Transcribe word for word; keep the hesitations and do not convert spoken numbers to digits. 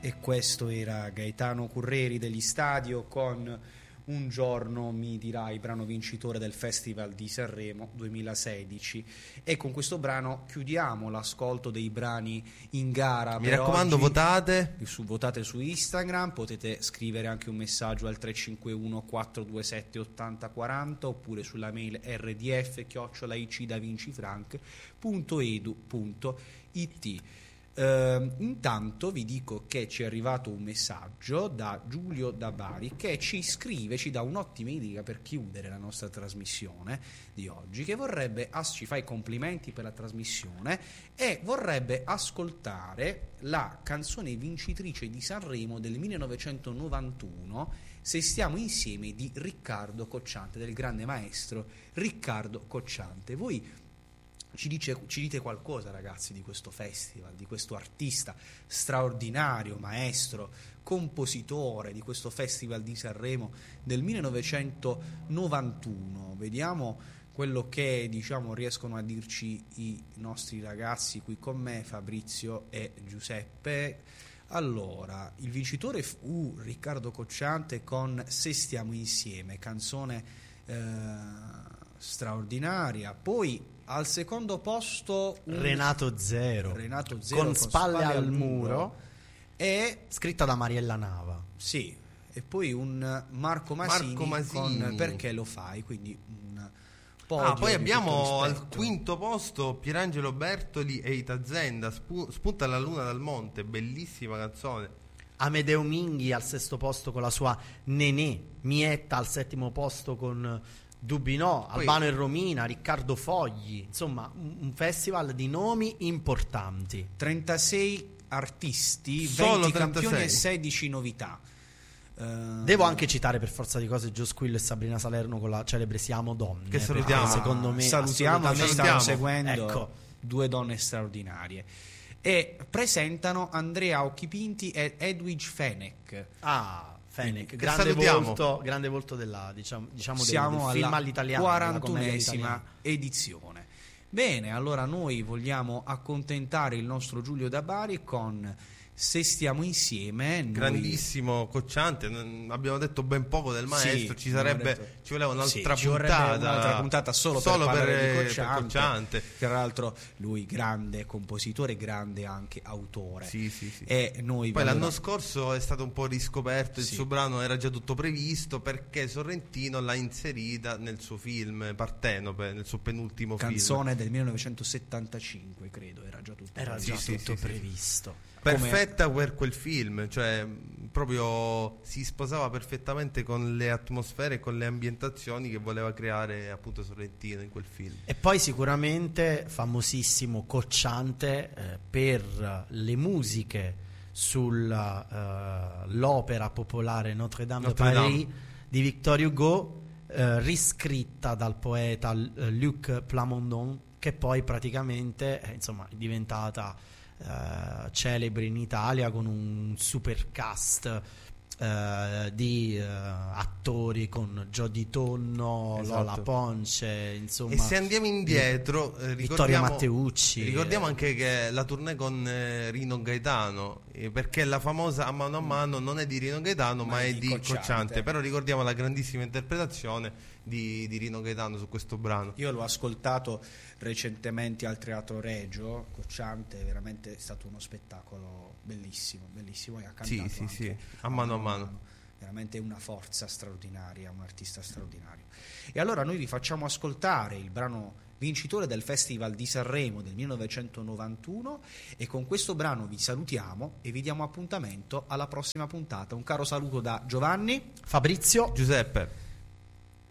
E questo era Gaetano Curreri degli Stadio con Un giorno mi dirai, brano vincitore del Festival di Sanremo duemilasedici. E con questo brano chiudiamo l'ascolto dei brani in gara. Mi per raccomando, oggi. votate. Su, votate su Instagram, potete scrivere anche un messaggio al tre cinque uno quattro due sette otto zero quattro zero oppure sulla mail r d f chiocciola i c da vinci frank punto e d u punto i t. Uh, intanto vi dico che ci è arrivato un messaggio da Giulio da Bari che ci scrive, ci dà un'ottima idea per chiudere la nostra trasmissione di oggi, che vorrebbe, ci fa i complimenti per la trasmissione e vorrebbe ascoltare la canzone vincitrice di Sanremo del millenovecentonovantuno, Se stiamo insieme, di Riccardo Cocciante, del grande maestro Riccardo Cocciante. Voi Ci, dice, ci dite qualcosa, ragazzi, di questo festival, di questo artista straordinario, maestro, compositore di questo Festival di Sanremo del millenovecentonovantuno. Vediamo quello che, diciamo, riescono a dirci i nostri ragazzi qui con me, Fabrizio e Giuseppe. Allora, il vincitore fu Riccardo Cocciante con Se stiamo insieme, canzone eh, straordinaria. Poi al secondo posto un Renato Zero, Renato Zero con, con spalle, spalle al muro, muro e scritta da Mariella Nava. Sì, e poi un Marco Masini, Marco Masini. con Perché lo fai, quindi un podio. Ah, poi abbiamo al quinto posto Pierangelo Bertoli e Ita Zenda, Spu- Spunta la luna dal monte, bellissima canzone. Amedeo Minghi al sesto posto con la sua Nenè, Mietta al settimo posto con Dubbi no, Poi, Albano e Romina, Riccardo Fogli, insomma un, un festival di nomi importanti. trentasei artisti, Solo venti trentasei. campioni e sedici novità. Uh, Devo anche citare per forza di cose Gio Squillo e Sabrina Salerno con la celebre Siamo Donne, che salutiamo, secondo me salutiamo, ci stanno seguendo, ecco, due donne straordinarie. E presentano Andrea Occhipinti e Edwige Fenech. Ah, Fenech, che grande salutiamo. volto, grande volto della, diciamo, diciamo Siamo del, del film all'italiano, quarantunesima edizione. Bene, allora noi vogliamo accontentare il nostro Giulio da Bari con Se stiamo insieme. Noi... Grandissimo Cocciante, abbiamo detto ben poco del maestro, sì, ci sarebbe detto... ci voleva un'altra sì, puntata, un'altra puntata solo, solo per, per, di Cocciante, per Cocciante. Tra l'altro lui grande compositore, grande anche autore. Sì, sì, sì. E noi poi allora... l'anno scorso è stato un po' riscoperto, il sì. suo brano era già tutto previsto perché Sorrentino l'ha inserita nel suo film Partenope, nel suo penultimo canzone film. Canzone del millenovecentosettantacinque, credo, era già tutto era previsto. già sì, tutto sì, previsto. Sì. Perfetta per quel film, cioè proprio si sposava perfettamente con le atmosfere e con le ambientazioni che voleva creare appunto Sorrentino in quel film. E poi sicuramente famosissimo Cocciante eh, per le musiche sull'opera uh, popolare Notre Dame Notre de Paris Dame. di Victor Hugo, eh, riscritta dal poeta Luc Plamondon, che poi praticamente eh, insomma è diventata Uh, celebre in Italia con un super cast uh, di uh, attori con Jody Tonno, esatto. Lola Ponce, insomma. E se andiamo indietro, eh, Vittorio Matteucci, ricordiamo anche che la tournée con eh, Rino Gaetano, eh, perché la famosa A mano a mano non è di Rino Gaetano ma, ma è di Cocciante. Cocciante, però ricordiamo la grandissima interpretazione di, di Rino Gaetano su questo brano. Io l'ho ascoltato recentemente al Teatro Regio. Cocciante è veramente stato uno spettacolo bellissimo, bellissimo, e ha cantato sì, sì, anche sì. a mano a mano, mano. Veramente una forza straordinaria, un artista straordinario. E allora noi vi facciamo ascoltare il brano vincitore del Festival di Sanremo del millenovecentonovantuno e con questo brano vi salutiamo e vi diamo appuntamento alla prossima puntata. Un caro saluto da Giovanni, Fabrizio, Giuseppe.